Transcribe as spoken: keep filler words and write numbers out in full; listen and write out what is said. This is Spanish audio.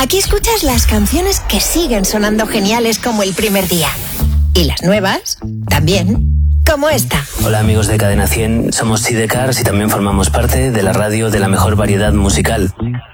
Aquí escuchas las canciones que siguen sonando geniales como el primer día. Y las nuevas, también, como esta. Hola amigos de Cadena cien, somos Sidecars y también formamos parte de la radio de la mejor variedad musical.